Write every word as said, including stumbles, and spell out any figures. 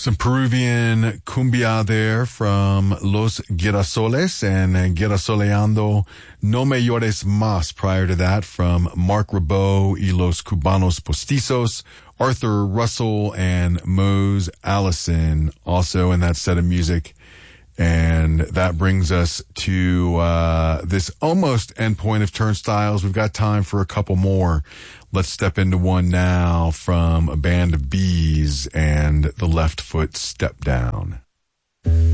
Some Peruvian cumbia there from Los Girasoles and Girasoleando No Me Llores Más prior to that from Mark Ribot y Los Cubanos Postizos, Arthur Russell and Mose Allison also in that set of music. And that brings us to uh this almost endpoint of Turnstiles. We've got time for a couple more. Let's step into one now from a band of bees and the Left Foot Step Down.